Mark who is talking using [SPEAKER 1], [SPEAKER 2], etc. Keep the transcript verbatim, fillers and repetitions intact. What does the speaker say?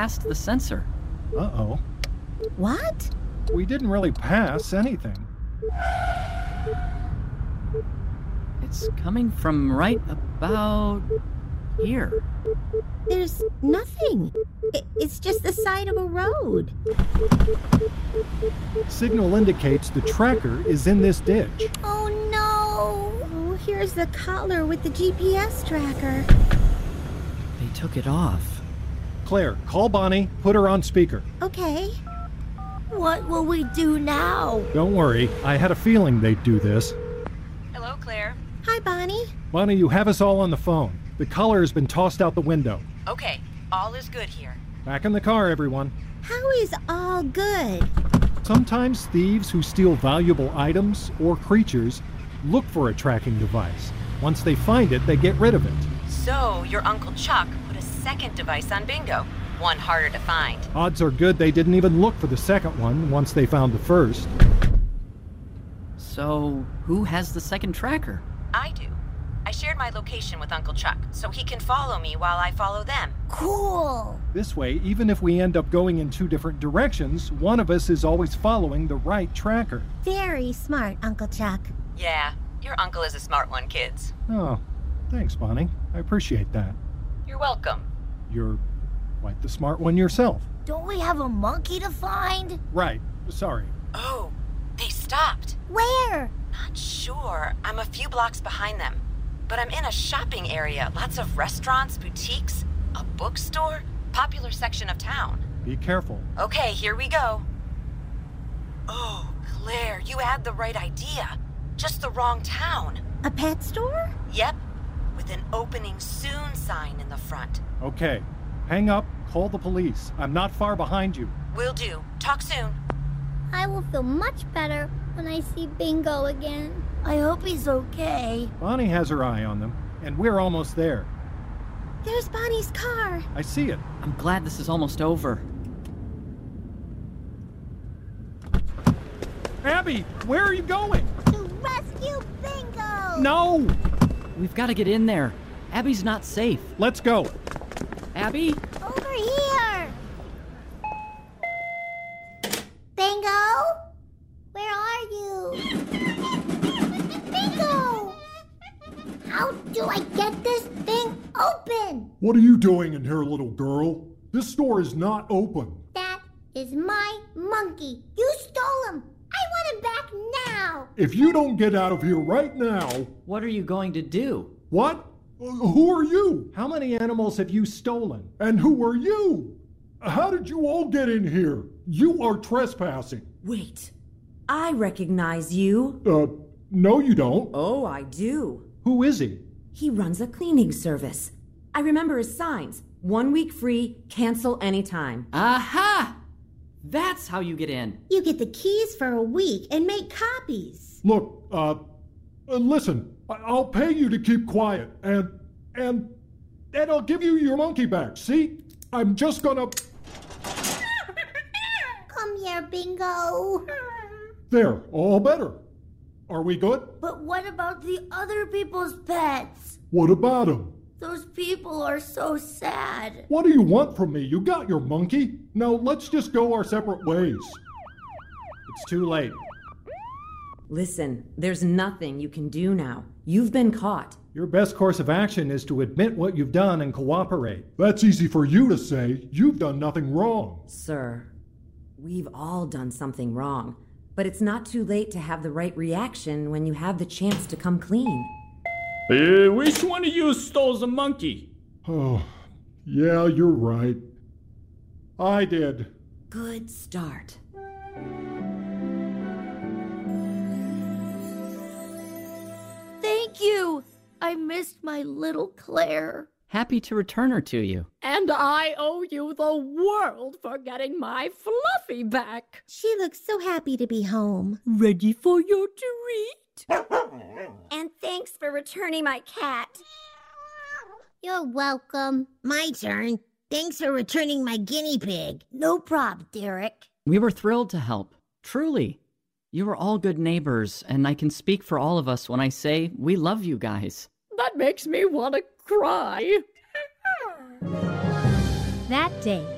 [SPEAKER 1] passed the sensor.
[SPEAKER 2] Uh-oh.
[SPEAKER 3] What?
[SPEAKER 2] We didn't really pass anything.
[SPEAKER 1] It's coming from right about here.
[SPEAKER 3] There's nothing. I- It's just the side of a road.
[SPEAKER 2] Signal indicates the tracker is in this ditch.
[SPEAKER 3] Oh no! Oh, here's the collar with the G P S tracker.
[SPEAKER 1] They took it off.
[SPEAKER 2] Claire, call Bonnie, put her on speaker.
[SPEAKER 3] Okay. What will we do now?
[SPEAKER 2] Don't worry, I had a feeling they'd do this.
[SPEAKER 4] Hello, Claire.
[SPEAKER 3] Hi, Bonnie.
[SPEAKER 2] Bonnie, you have us all on the phone. The collar has been tossed out the window.
[SPEAKER 4] Okay, all is good here.
[SPEAKER 2] Back in the car, everyone.
[SPEAKER 3] How is all good?
[SPEAKER 2] Sometimes thieves who steal valuable items or creatures look for a tracking device. Once they find it, they get rid of it.
[SPEAKER 4] So, your Uncle Chuck put a second device on Bingo. One harder to find.
[SPEAKER 2] Odds are good they didn't even look for the second one once they found the first.
[SPEAKER 1] So, who has the second tracker?
[SPEAKER 4] I do. I shared my location with Uncle Chuck, so he can follow me while I follow them.
[SPEAKER 3] Cool.
[SPEAKER 2] This way, even if we end up going in two different directions, one of us is always following the right tracker.
[SPEAKER 3] Very smart, Uncle Chuck.
[SPEAKER 4] Yeah, your uncle is a smart one, kids.
[SPEAKER 2] Oh, thanks, Bonnie. I appreciate that.
[SPEAKER 4] You're welcome.
[SPEAKER 2] You're quite the smart one yourself.
[SPEAKER 3] Don't we have a monkey to find?
[SPEAKER 2] Right. Sorry.
[SPEAKER 4] Oh, they stopped.
[SPEAKER 3] Where?
[SPEAKER 4] Not sure. I'm a few blocks behind them. But I'm in a shopping area. Lots of restaurants, boutiques, a bookstore, popular section of town.
[SPEAKER 2] Be careful.
[SPEAKER 4] Okay, here we go. Oh, Claire, you had the right idea. Just the wrong town.
[SPEAKER 3] A pet store?
[SPEAKER 4] Yep, with an opening soon sign in the front.
[SPEAKER 2] Okay. Hang up. Call the police. I'm not far behind you.
[SPEAKER 4] Will do. Talk soon.
[SPEAKER 5] I will feel much better when I see Bingo again.
[SPEAKER 3] I hope he's okay.
[SPEAKER 2] Bonnie has her eye on them, and we're almost there.
[SPEAKER 3] There's Bonnie's car.
[SPEAKER 2] I see it.
[SPEAKER 1] I'm glad this is almost over.
[SPEAKER 2] Abby, where are you going?
[SPEAKER 5] To rescue Bingo!
[SPEAKER 2] No!
[SPEAKER 1] We've got to get in there. Abby's not safe.
[SPEAKER 2] Let's go.
[SPEAKER 1] Abby?
[SPEAKER 5] Over here! Bingo? Where are you? Bingo! How do I get this thing open?
[SPEAKER 6] What are you doing in here, little girl? This store is not open.
[SPEAKER 5] That is my monkey. You stole him. I want him back now.
[SPEAKER 6] If you don't get out of here right now...
[SPEAKER 1] What are you going to do?
[SPEAKER 6] What? Uh, Who are you?
[SPEAKER 2] How many animals have you stolen?
[SPEAKER 6] And who are you? How did you all get in here? You are trespassing.
[SPEAKER 7] Wait, I recognize you.
[SPEAKER 6] Uh, no you don't.
[SPEAKER 7] Oh, I do.
[SPEAKER 2] Who is he?
[SPEAKER 7] He runs a cleaning service. I remember his signs. One week free, cancel anytime.
[SPEAKER 1] Aha! That's how you get in.
[SPEAKER 3] You get the keys for a week and make copies.
[SPEAKER 6] Look, uh, uh, listen, I- I'll pay you to keep quiet, and, and, and I'll give you your monkey back, see? I'm just gonna...
[SPEAKER 5] Come here, Bingo.
[SPEAKER 6] There, all better. Are we good?
[SPEAKER 3] But what about the other people's pets?
[SPEAKER 6] What about him?
[SPEAKER 3] Those people are so sad.
[SPEAKER 6] What do you want from me? You got your monkey. Now let's just go our separate ways.
[SPEAKER 2] It's too late.
[SPEAKER 7] Listen, there's nothing you can do now. You've been caught.
[SPEAKER 2] Your best course of action is to admit what you've done and cooperate.
[SPEAKER 6] That's easy for you to say. You've done nothing wrong.
[SPEAKER 7] Sir, we've all done something wrong. But it's not too late to have the right reaction when you have the chance to come clean.
[SPEAKER 8] Uh, which one of you stole the monkey?
[SPEAKER 6] Oh, yeah, you're right. I did.
[SPEAKER 7] Good start.
[SPEAKER 3] Thank you. I missed my little Claire.
[SPEAKER 1] Happy to return her to you.
[SPEAKER 9] And I owe you the world for getting my Fluffy back.
[SPEAKER 3] She looks so happy to be home.
[SPEAKER 9] Ready for your treat?
[SPEAKER 5] And thanks for returning my cat. You're welcome.
[SPEAKER 3] My turn. Thanks for returning my guinea pig. No prob, Derek.
[SPEAKER 1] We were thrilled to help. Truly. You are all good neighbors, and I can speak for all of us when I say we love you guys.
[SPEAKER 9] That makes me want to cry.
[SPEAKER 10] That day,